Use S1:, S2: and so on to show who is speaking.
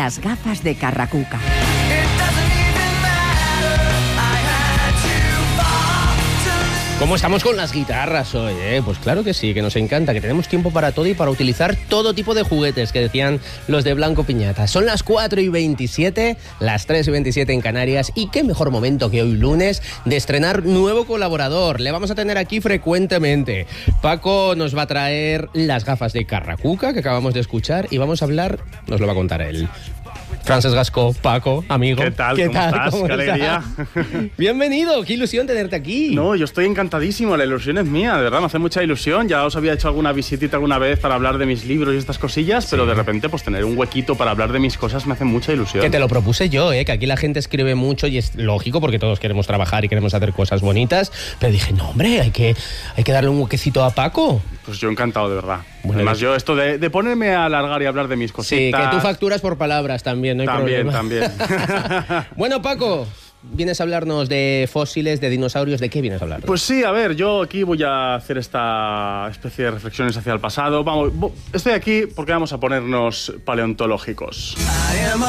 S1: Las gafas de Carracuca.
S2: ¿Cómo estamos con las guitarras hoy? Pues claro que sí, que nos encanta, que tenemos tiempo para todo y para utilizar todo tipo de juguetes, que decían los de Blanco Piñata. Son las 4:27, las 3:27 en Canarias, y qué mejor momento que hoy lunes de estrenar nuevo colaborador. Le vamos a tener aquí frecuentemente. Paco nos va a traer las gafas de Carracuca, que acabamos de escuchar, y vamos a hablar, nos lo va a contar él. Francesc Gascó, Paco, amigo.
S3: ¿Qué tal? ¿Cómo estás?
S2: ¿Cómo
S3: ¡Qué alegría!
S2: Bienvenido, qué ilusión tenerte aquí.
S3: No, yo estoy encantadísimo, la ilusión es mía, de verdad, me hace mucha ilusión. Ya os había hecho alguna visitita alguna vez para hablar de mis libros y estas cosillas, pero de repente pues tener un huequito para hablar de mis cosas me hace mucha ilusión.
S2: Que te lo propuse yo, que aquí la gente escribe mucho y es lógico porque todos queremos trabajar y queremos hacer cosas bonitas, pero dije, no hombre, hay que darle un huequecito a Paco.
S3: Pues yo encantado, de verdad.
S2: Bueno,
S3: además yo esto de ponerme a alargar y hablar de mis cositas...
S2: Sí, que tú facturas por palabras también, no hay problema.
S3: También.
S2: Bueno, Paco, vienes a hablarnos de fósiles, de dinosaurios. ¿De qué vienes a hablar?
S3: Pues sí, a ver, yo aquí voy a hacer esta especie de reflexiones hacia el pasado. Vamos, estoy aquí porque vamos a ponernos paleontológicos.